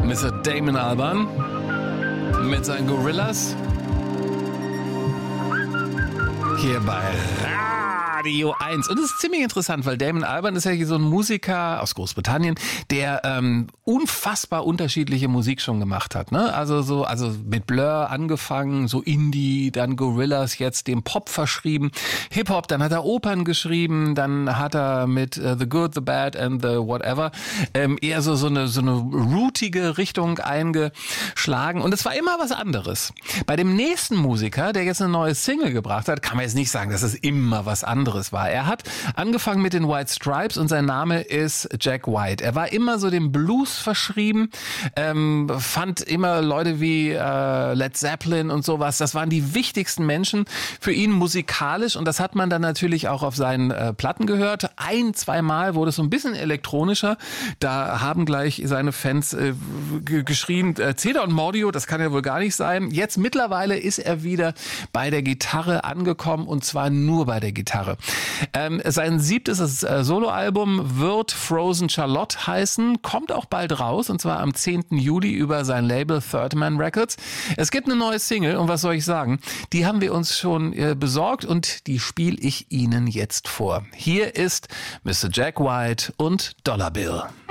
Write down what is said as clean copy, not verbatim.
Mr. Damon Albarn mit seinen Gorillas. Hier bei Radio 1. Und es ist ziemlich interessant, weil Damon Albarn ist ja hier so ein Musiker aus Großbritannien, der unfassbar unterschiedliche Musik schon gemacht hat. Ne? Also mit Blur angefangen, so Indie, dann Gorillas, jetzt dem Pop verschrieben, Hip-Hop, dann hat er Opern geschrieben, dann hat er mit The Good, The Bad and The Whatever eher so eine rootige Richtung eingeschlagen. Und es war immer was anderes. Bei dem nächsten Musiker, der jetzt eine neue Single gebracht hat, kann man jetzt nicht sagen, dass es immer was anderes war. Er hat angefangen mit den White Stripes und sein Name ist Jack White. Er war immer so dem Blues verschrieben, fand immer Leute wie Led Zeppelin und sowas. Das waren die wichtigsten Menschen für ihn musikalisch und das hat man dann natürlich auch auf seinen Platten gehört. Zwei Mal wurde es so ein bisschen elektronischer. Da haben gleich seine Fans geschrien, Cedar und Mordio, das kann ja wohl gar nicht sein. Jetzt mittlerweile ist er wieder bei der Gitarre angekommen und zwar nur bei der Gitarre. Sein 7. Soloalbum wird Frozen Charlotte heißen, kommt auch bald raus und zwar am 10. Juli über sein Label Third Man Records. Es gibt eine neue Single und was soll ich sagen, die haben wir uns schon besorgt und die spiele ich Ihnen jetzt vor. Hier ist Mr. Jack White und Dollar Bill.